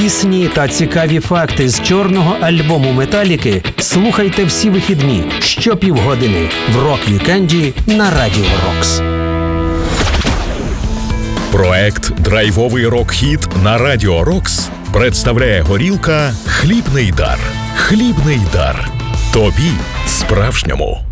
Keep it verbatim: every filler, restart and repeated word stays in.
Пісні та цікаві факти з чорного альбому Металіки слухайте всі вихідні щопівгодини в рок-вікенді на Радіо Рокс. Проект «Драйвовий рок-хіт» на Радіо Рокс представляє горілка «Хлібний дар». Хлібний дар. Тобі справжньому.